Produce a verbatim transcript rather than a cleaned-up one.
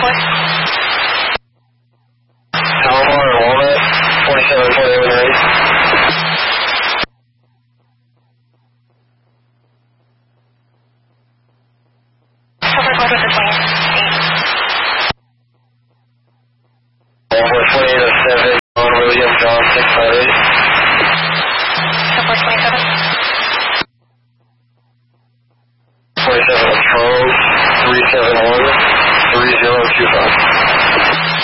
Palomar and Walnut, twenty-seven twenty-one ready. One four twenty-eight oh seven, on William John six five eight. twenty-seven Charles, three seven one, three zero two five.